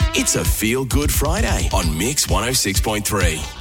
It's a Feel Good Friday on Mix 106.3.